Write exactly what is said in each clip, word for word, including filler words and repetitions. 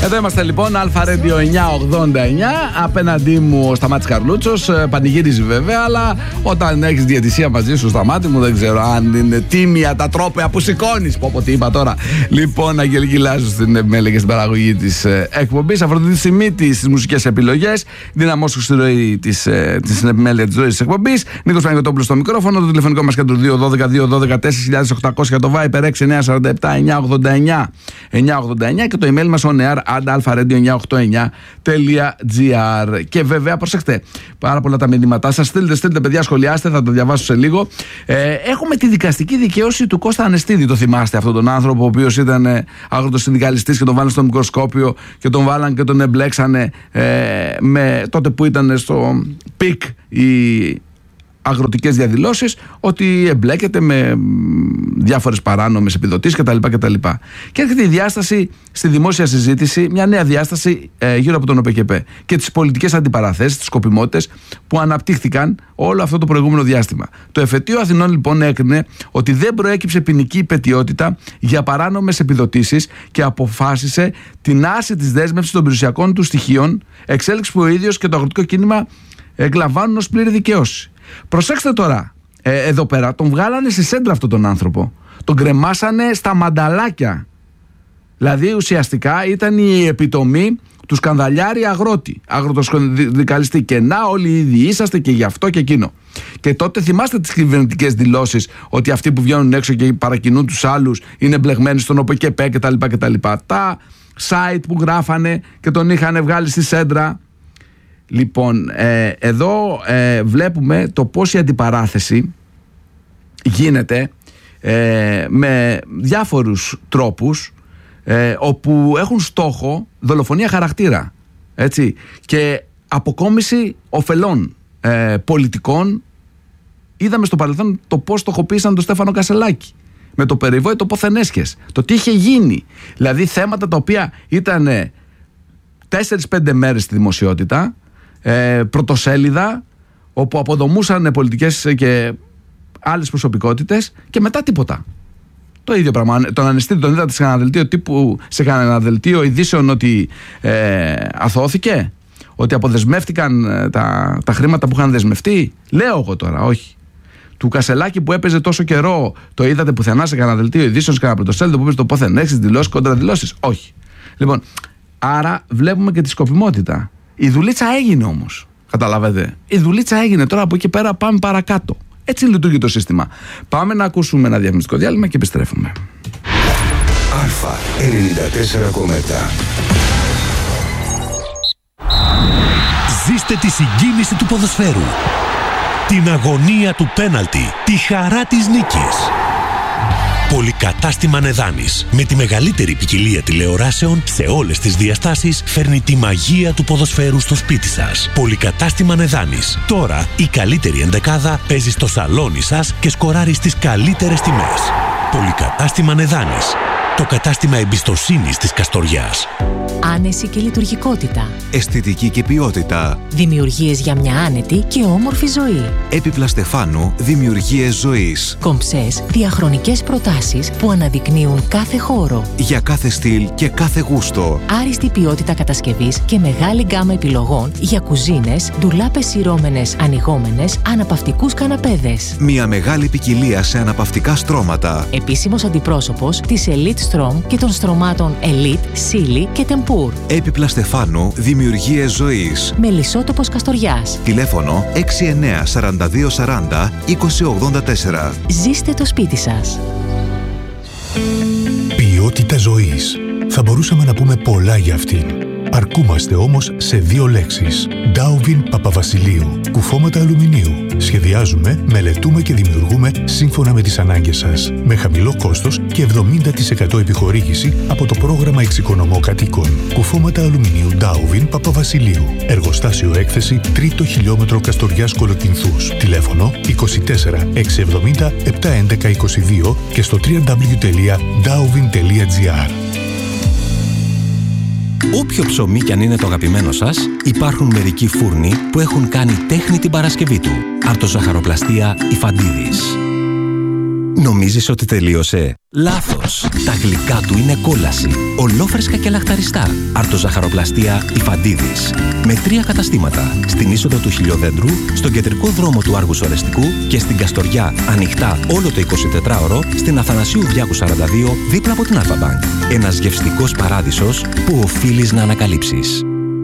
Εδώ είμαστε λοιπόν, Αλφα Radio εννιακόσια ογδόντα εννιά. Απέναντί μου ο Σταμάτης Καρλούτσος. Πανηγύριζει βέβαια, αλλά όταν έχεις διαιτησία μαζί σου, Σταμάτη μου, δεν ξέρω αν είναι τίμια τα τρόπαια που σηκώνεις. Πω πω τι είπα τώρα. Λοιπόν, Αγγελική Λάζου στην επιμέλεια και στην παραγωγή της εκπομπής. Αφροδίτη Σιμίτη στις μουσικές επιλογές. Δυναμώσου στη ροή της επιμέλεια της ροής της εκπομπής. Νίκος Παναγιωτόπουλος στο μικρόφωνο. Το τηλεφωνικό μας κέντρο δύο δώδεκα δύο δώδεκα τέσσερα οκτακόσια το Viber έξι εννιά τέσσερα επτά εννιακόσια ογδόντα εννιά εννιακόσια ογδόντα εννιά και το email μας on air at alpharadio εννιακόσια ογδόντα εννιά τελεία gr. Και βέβαια, προσέξτε, πάρα πολλά τα μηνύματά σας. Στείλτε, στείλτε, παιδιά, σχολιάστε, θα το διαβάσω σε λίγο. Ε, έχουμε τη δικαστική δικαίωση του Κώστα Ανεστίδη. Το θυμάστε αυτόν τον άνθρωπο, ο οποίος ήταν ε, αγροτοσυνδικαλιστής και τον βάλανε στο μικροσκόπιο και τον βάλαν και τον εμπλέξανε ε, με τότε που ήταν στο πικ η αγροτικές διαδηλώσεις, ότι εμπλέκεται με διάφορες παράνομες επιδοτήσεις κτλ. κτλ. Και έρχεται η διάσταση στη δημόσια συζήτηση, μια νέα διάσταση ε, γύρω από τον ΟΠΕΚΕΠΕ και τις πολιτικές αντιπαραθέσεις, τις σκοπιμότητες που αναπτύχθηκαν όλο αυτό το προηγούμενο διάστημα. Το Εφετείο Αθηνών λοιπόν έκρινε ότι δεν προέκυψε ποινική υπαιτιότητα για παράνομες επιδοτήσεις και αποφάσισε την άρση της δέσμευσης των περιουσιακών του στοιχείων, εξέλιξη που ο ίδιος και το αγροτικό κίνημα εκλαμβάνουν ως πλήρη δικαίωση. Προσέξτε τώρα, ε, εδώ πέρα τον βγάλανε στη σέντρα αυτόν τον άνθρωπο. Τον κρεμάσανε στα μανταλάκια. Δηλαδή ουσιαστικά ήταν η επιτομή του σκανδαλιάρη αγρότη, αγροτοσυνδικαλιστή. Και να, όλοι ήδη είσαστε και γι' αυτό και εκείνο. Και τότε θυμάστε τις κυβερνητικές δηλώσεις ότι αυτοί που βγαίνουν έξω και παρακινούν τους άλλους είναι μπλεγμένοι στον ΟΠΕΚΕΠΕ κτλ. κτλ. Τα site που γράφανε και τον είχαν βγάλει στη σέντρα. Λοιπόν, ε, εδώ ε, βλέπουμε το πώς η αντιπαράθεση γίνεται ε, με διάφορους τρόπους ε, όπου έχουν στόχο δολοφονία χαρακτήρα, έτσι, και αποκόμιση ωφελών ε, πολιτικών. Είδαμε στο παρελθόν το πώς στοχοποίησαν τον Στέφανο Κασελάκη με το περιβόητο πόθεν έσχες, το τι είχε γίνει, δηλαδή θέματα τα οποία ήταν τέσσερις πέντε μέρες στη δημοσιότητα, Ε, πρωτοσέλιδα, όπου αποδομούσαν πολιτικές και άλλες προσωπικότητες, και μετά τίποτα. Το ίδιο πράγμα. Τον Ανεστίδη τον είδατε σε ένα δελτίο τύπου, σε ένα δελτίο ειδήσεων ότι ε, αθώθηκε, ότι αποδεσμεύτηκαν τα, τα χρήματα που είχαν δεσμευτεί. Λέω εγώ τώρα, όχι. Του Κασελάκη που έπαιζε τόσο καιρό, το είδατε πουθενά σε κανένα δελτίο ειδήσεων, σε κανένα πρωτοσέλιδο που έπαιζε το πόθεν έχεις, δηλώσεις, κοντραδηλώσεις? Όχι. Λοιπόν, άρα βλέπουμε και τη σκοπιμότητα. Η δουλίτσα έγινε όμως. Καταλαβαίνετε. Η δουλίτσα έγινε. Τώρα από εκεί πέρα πάμε παρακάτω. Έτσι λειτουργεί το σύστημα. Πάμε να ακούσουμε ένα διαφημιστικό διάλειμμα και επιστρέφουμε. Αλφα ενενήντα τέσσερα κόμμα επτά. Ζήστε τη συγκίνηση του ποδοσφαίρου, την αγωνία του πέναλτι, τη χαρά της νίκης. Πολυκατάστημα Νεδάνης, με τη μεγαλύτερη ποικιλία τηλεοράσεων σε όλες τις διαστάσεις, φέρνει τη μαγεία του ποδοσφαίρου στο σπίτι σας. Πολυκατάστημα Νεδάνης. Τώρα η καλύτερη ενδεκάδα παίζει στο σαλόνι σας και σκοράρει στις καλύτερες τιμές. Πολυκατάστημα Νεδάνης. Το κατάστημα εμπιστοσύνης της Καστοριάς. Άνεση και λειτουργικότητα. Αισθητική και ποιότητα. Δημιουργίες για μια άνετη και όμορφη ζωή. Έπιπλα Στεφάνου, δημιουργίες ζωής. Κομψές, διαχρονικές προτάσεις που αναδεικνύουν κάθε χώρο. Για κάθε στυλ και κάθε γούστο. Άριστη ποιότητα κατασκευής και μεγάλη γκάμα επιλογών για κουζίνες, ντουλάπες σειρώμενες, ανοιγόμενες, αναπαυτικούς καναπέδες. Μια μεγάλη ποικιλία σε αναπαυτικά στρώματα. Επίσημος αντιπρόσωπος της Elite Strom και των στρωμάτων Elite, Silly και Tempur. Έπιπλα Στεφάνου, δημιουργίες ζωής. Μελισσότοπος Καστοριάς. Τηλέφωνο έξι εννιά τέσσερα δύο σαράντα είκοσι ογδόντα τέσσερα. Ζήστε το σπίτι σας. Ποιότητα ζωής. Θα μπορούσαμε να πούμε πολλά για αυτήν. Αρκούμαστε όμως σε δύο λέξεις. Ντάουβιν Παπαβασιλείου. Κουφώματα αλουμινίου. Σχεδιάζουμε, μελετούμε και δημιουργούμε σύμφωνα με τις ανάγκες σας. Με χαμηλό κόστος και εβδομήντα τοις εκατό επιχορήγηση από το πρόγραμμα Εξοικονομώ Κατοίκων. Κουφώματα αλουμινίου Ντάουβιν Παπαβασιλείου. Εργοστάσιο έκθεση τρίτο χιλιόμετρο Καστοριάς Κολοκυνθούς. Τηλέφωνο είκοσι τέσσερα εξακόσια εβδομήντα επτακόσια έντεκα είκοσι δύο και στο double-u double-u double-u τελεία ντάουβιν τελεία τζι άρ. Όποιο ψωμί κι αν είναι το αγαπημένο σας, υπάρχουν μερικοί φούρνοι που έχουν κάνει τέχνη την παρασκευή του. Αρτοζαχαροπλαστεία Υφαντίδης. Νομίζεις ότι τελείωσε? Λάθος! Τα γλυκά του είναι κόλαση. Ολόφρεσκα και λαχταριστά. Αρτοζαχαροπλαστεία Ιφαντίδης. Με τρία καταστήματα. Στην είσοδο του Χιλιοδέντρου, στον κεντρικό δρόμο του Άργους Ορεστικού και στην Καστοριά, ανοιχτά όλο το εικοσιτετράωρο, στην Αθανασίου Διάκου σαράντα δύο, δίπλα από την Αλφα-Μπανκ. Ένας γευστικός παράδεισος που οφείλεις να ανακαλύψεις.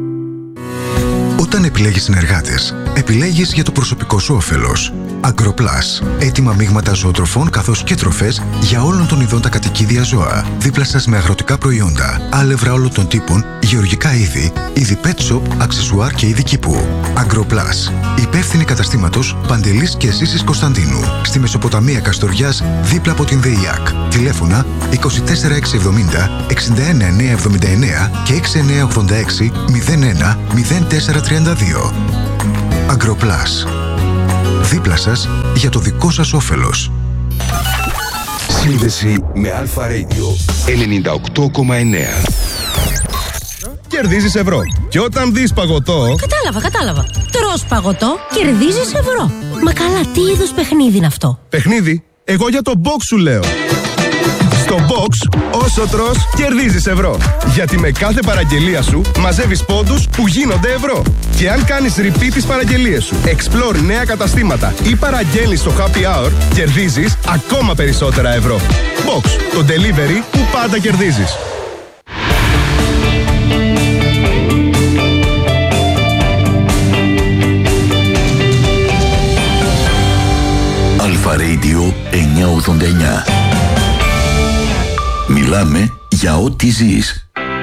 Όταν επιλέγεις συνεργάτες, επιλέγεις για το προσωπικό σου όφελος. Agroplus. Έτοιμα μείγματα ζωοτροφών καθώς και τροφές για όλων των ειδών τα κατοικίδια ζώα. Δίπλα σας με αγροτικά προϊόντα, άλευρα όλων των τύπων, γεωργικά είδη, είδη pet shop, αξεσουάρ και είδη κήπου. Agroplus. Υπεύθυνη καταστήματος Παντελής και Σύσης Κωνσταντίνου. Στη Μεσοποταμία Καστοριάς, δίπλα από την ΔΕΙΑΚ. Τηλέφωνα είκοσι τέσσερα εξακόσια εβδομήντα εξήντα ένα εννιακόσια εβδομήντα εννέα και έξι εννιακόσια ογδόντα έξι μηδέν ένα μηδέν τέσσερα τριάντα δύο. Agroplus. Δίπλα σας για το δικό σας όφελος. Σύνδεση με Αλφα Radio ενενήντα οκτώ κόμμα εννέα. Κερδίζεις ευρώ. Και όταν δεις παγωτό... Κατάλαβα, κατάλαβα. Τρως παγωτό, κερδίζεις ευρώ. Μα καλά, τι είδους παιχνίδι είναι αυτό? Παιχνίδι? Εγώ για το box σου λέω. Στο box, όσο τρως, κερδίζεις ευρώ. Γιατί με κάθε παραγγελία σου μαζεύεις πόντους που γίνονται ευρώ. Και αν κάνεις repeat τις παραγγελίες σου, explore νέα καταστήματα ή παραγγέλνεις στο happy hour, κερδίζεις ακόμα περισσότερα ευρώ. Box, το delivery που πάντα κερδίζεις. Αλφα Radio εννιακόσια ογδόντα εννέα. Μιλάμε για ό,τι ζεις.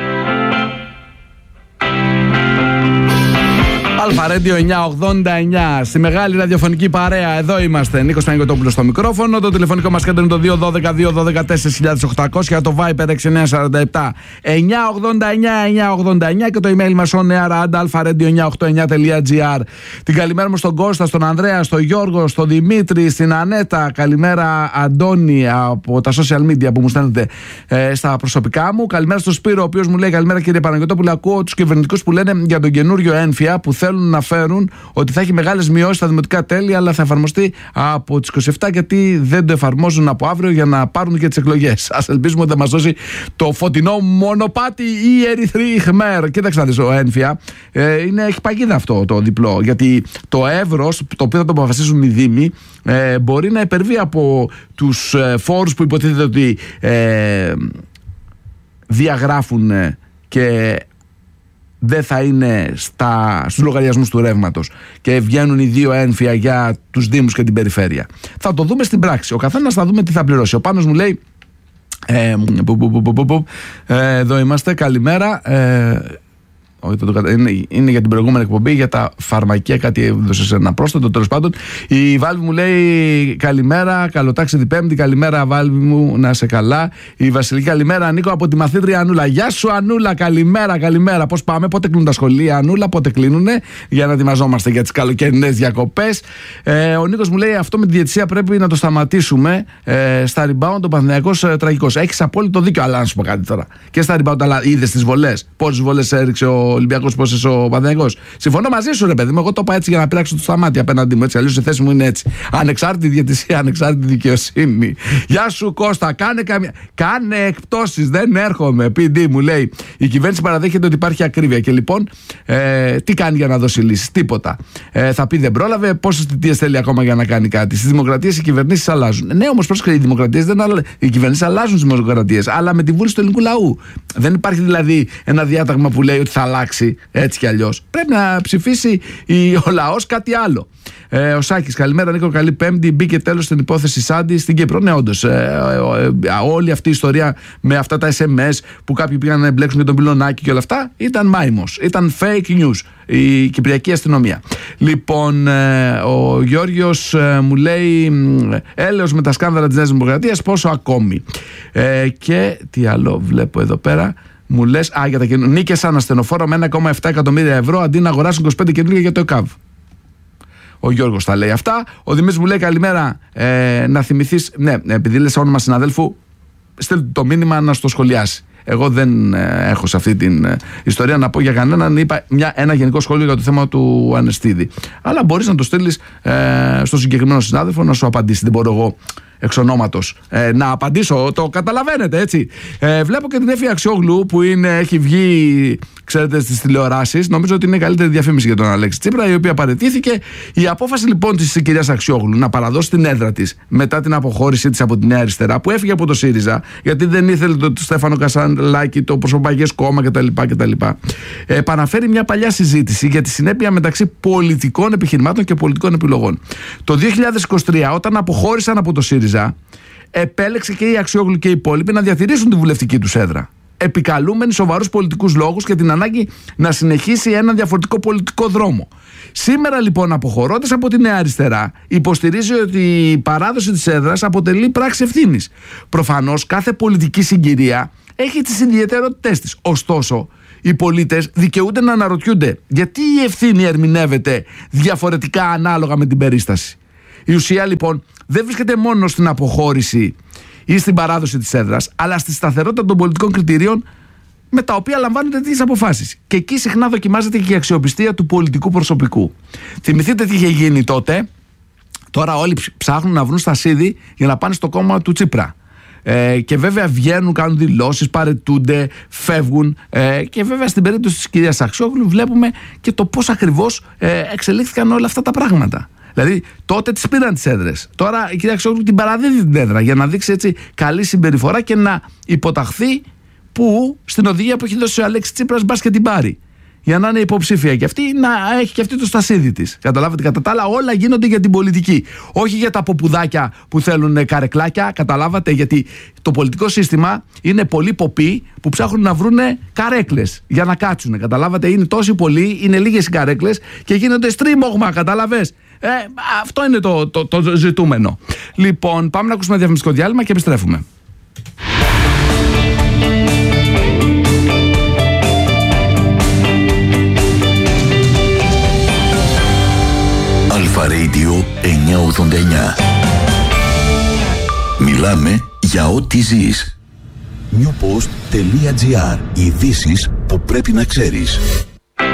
Αλφα Radio εννιακόσια ογδόντα εννέα. Στη μεγάλη ραδιοφωνική παρέα. Εδώ είμαστε. Νίκος Παναγιωτόπουλος στο μικρόφωνο. Το τηλεφωνικό μας κέντρο είναι το δύο ένα δύο δύο ένα δύο τέσσερα χιλιάδες οκτακόσια. Το Viber έξι εννιά τέσσερα επτά εννιακόσια ογδόντα εννέα εννιακόσια ογδόντα εννέα. Και το email μας on air at alpha radio εννιακόσια ογδόντα εννέα τελεία gr. Την καλημέρα μου στον Κώστα, στον Ανδρέα, στον Γιώργο, στον Δημήτρη, στην Ανέτα. Καλημέρα Αντώνη από τα social media που μου στέλνετε ε, στα προσωπικά μου. Καλημέρα στον Σπύρο, ο οποίος μου λέει: καλημέρα κύριε Παναγιωτόπουλο. Ακούω τους κυβερνητικούς που λένε για τον καινούριο έμφυα που θέλουν να φέρουν ότι θα έχει μεγάλες μειώσεις στα δημοτικά τέλη, αλλά θα εφαρμοστεί από τις είκοσι επτά, γιατί δεν το εφαρμόζουν από αύριο για να πάρουν και τις εκλογές. Ας ελπίσουμε ότι θα μας δώσει το φωτεινό μονοπάτι η Ερυθρή Χμέρ. Κοίταξε να δεις, ο έμφυα ε, είναι, έχει παγίδα αυτό το διπλό, γιατί το εύρος, το οποίο θα το αποφασίσουν οι δήμοι, ε, μπορεί να υπερβεί από τους ε, φόρους που υποτίθεται ότι ε, διαγράφουν ε, και δεν θα είναι στα, στους λογαριασμούς του ρεύματος και βγαίνουν οι δύο έμφυα για τους δήμους και την περιφέρεια. Θα το δούμε στην πράξη. Ο καθένας θα δούμε τι θα πληρώσει. Ο Πάνος μου λέει ε, που, που, που, που, που, ε, εδώ είμαστε, καλημέρα. ε, Είναι, είναι για την προηγούμενη εκπομπή, για τα φαρμακεία, κάτι έδωσε ένα πρόσθετο. Τέλος πάντων, η Βάλβη μου λέει καλημέρα, καλοτάξει την Πέμπτη. Καλημέρα, Βάλβη μου, να σε καλά. Η Βασιλική, καλημέρα, Νίκο από τη μαθήτρια Ανούλα. Γεια σου, Ανούλα, καλημέρα, καλημέρα. Πώς πάμε, πότε κλείνουν τα σχολεία, Ανούλα, πότε κλείνουνε, για να ετοιμαζόμαστε για τις καλοκαιρινές διακοπές. Ε, ο Νίκος μου λέει: αυτό με τη διαιτησία πρέπει να το σταματήσουμε. Ε, στα rebound ο Παναθηναϊκός ε, τραγικός. Έχεις απόλυτο δίκιο, αλλά να σου πω κάτι τώρα. Και στα rebound, αλλά είδες τις βολές. Πόσες βολές έριξε ο Ολυμπιακός, πόσες ο Παναθηναϊκός. Συμφωνώ μαζί σου, ρε παιδί μου. Εγώ το είπα έτσι για να πειράξω το σταμάτη απέναντί μου. Έτσι, αλλιώς η θέση μου είναι έτσι. Ανεξάρτητη διαιτησία, ανεξάρτητη δικαιοσύνη. Γεια σου, Κώστα. Κάνε, καμία... Κάνε εκπτώσεις. Δεν έρχομαι. πι ντι μου λέει: η κυβέρνηση παραδέχεται ότι υπάρχει ακρίβεια. Και λοιπόν, ε, τι κάνει για να δώσει λύσεις? Τίποτα. Ε, θα πει δεν πρόλαβε. Πόσες θητείες θέλει ακόμα για να κάνει κάτι? Στις δημοκρατίες οι κυβερνήσεις αλλάζουν. Ναι, όμως πρόσεχε, οι δημοκρατίες δεν αλλάζουν. Οι κυβερνήσεις αλλάζουν στις δημοκρατίες, αλλά με τη βούληση του ελληνικού λαού. Δεν υπάρχει δηλαδή ένα διάταγμα που λέει ότι θα αλλάξει έτσι κι αλλιώς. Πρέπει να ψηφίσει ο λαός κάτι άλλο. Ε, ο Σάκης, καλημέρα Νίκο, καλή Πέμπτη. Μπήκε τέλος στην υπόθεση Σάντι στην Κύπρο. Ναι, όντως. Ε, ε, ε, όλη αυτή η ιστορία με αυτά τα ες εμ ες που κάποιοι πήγαν να εμπλέξουν με τον πυλωνάκι και όλα αυτά ήταν μάιμος. Ήταν fake news. Η Κυπριακή αστυνομία. Λοιπόν, ε, ο Γιώργος ε, μου λέει: έλεος με τα σκάνδαλα της Νέας Δημοκρατίας, πόσο ακόμη? Ε, και τι άλλο βλέπω εδώ πέρα. Μου λες, α, για τα καινούργια. Νίκες σαν ασθενοφόρο με ένα κόμμα επτά εκατομμύρια ευρώ αντί να αγοράσουν είκοσι πέντε καινούργια για το ΕΚΑΒ. Ο Γιώργος τα λέει αυτά. Ο Δημήτρης μου λέει: καλημέρα. Ε, να θυμηθείς, ναι, επειδή λες όνομα συναδέλφου, στείλτε το μήνυμα να στο σχολιάσει. Εγώ δεν ε, έχω σε αυτή την ε, ιστορία να πω για κανέναν. Είπα μια, ένα γενικό σχόλιο για το θέμα του Ανεστίδη. Αλλά μπορείς να το στείλεις ε, στο συγκεκριμένο συνάδελφο να σου απαντήσει. Δεν μπορώ εγώ εξ ονόματος ε, να απαντήσω, το καταλαβαίνετε, έτσι. Ε, βλέπω και την Έφη Αξιόγλου που είναι, έχει βγει, ξέρετε, στις τηλεοράσεις. Νομίζω ότι είναι η καλύτερη διαφήμιση για τον Αλέξη Τσίπρα, η οποία παραιτήθηκε. Η απόφαση λοιπόν της κυρίας Αξιόγλου να παραδώσει την έδρα της μετά την αποχώρησή της από τη Νέα Αριστερά, που έφυγε από το ΣΥΡΙΖΑ, γιατί δεν ήθελε τον Στέφανο Κασανλάκη, το Προσωπαγές Κόμμα κτλ. κτλ. Ε, επαναφέρει μια παλιά συζήτηση για τη συνέπεια μεταξύ πολιτικών επιχειρημάτων και πολιτικών επιλογών. Το δύο χιλιάδες είκοσι τρία, όταν αποχώρησαν από το ΣΥΡΙΖΑ, επέλεξε και η Αξιόγλου και οι υπόλοιποι να διατηρήσουν τη βουλευτική τους έδρα, επικαλούμενοι σοβαρούς πολιτικούς λόγους και την ανάγκη να συνεχίσει έναν διαφορετικό πολιτικό δρόμο. Σήμερα λοιπόν, αποχωρώντας από τη Νέα Αριστερά, υποστηρίζει ότι η παράδοση της έδρας αποτελεί πράξη ευθύνης. Προφανώς κάθε πολιτική συγκυρία έχει τις ιδιαιτερότητές της. Ωστόσο, οι πολίτες δικαιούνται να αναρωτιούνται γιατί η ευθύνη ερμηνεύεται διαφορετικά ανάλογα με την περίσταση. Η ουσία λοιπόν δεν βρίσκεται μόνο στην αποχώρηση ή στην παράδοση της έδρας, αλλά στη σταθερότητα των πολιτικών κριτηρίων με τα οποία λαμβάνονται τις αποφάσεις. Και εκεί συχνά δοκιμάζεται και η αξιοπιστία του πολιτικού προσωπικού. Θυμηθείτε τι είχε γίνει τότε. Τώρα όλοι ψάχνουν να βρουν στασίδι για να πάνε στο κόμμα του Τσίπρα. Ε, και βέβαια βγαίνουν, κάνουν δηλώσεις, παρετούνται, φεύγουν. Ε, και βέβαια στην περίπτωση της κυρίας Αξιόγλου βλέπουμε και το πώς ακριβώς ε, εξελίχθηκαν όλα αυτά τα πράγματα. Δηλαδή τότε τις πήραν τις έδρες. Τώρα η κυρία Αξιόγλου την παραδίδει την έδρα για να δείξει έτσι καλή συμπεριφορά και να υποταχθεί που στην οδηγία που έχει δώσει ο Αλέξης Τσίπρας, μπας και την πάρει. Για να είναι υποψήφια και αυτή, να έχει και αυτή το στασίδι της. Καταλάβετε, κατά τα άλλα όλα γίνονται για την πολιτική. Όχι για τα ποπουδάκια που θέλουν καρεκλάκια. Καταλάβατε, γιατί το πολιτικό σύστημα είναι πολλοί ποποί που ψάχνουν να βρουν καρέκλες για να κάτσουν. Καταλάβατε, είναι τόσοι πολλοί, είναι λίγες οι καρέκλες και γίνονται στρίμωγμα. Καταλαβες. Ε, αυτό είναι το, το, το ζητούμενο. Λοιπόν, πάμε να ακούσουμε διαφημιστικό διάλειμμα και επιστρέφουμε. Αλφα Radio εννιακόσια ογδόντα εννιά. Μιλάμε για ό,τι ζεις. νιουποστ τελεία τζι άρ. Ειδήσεις που πρέπει να ξέρεις.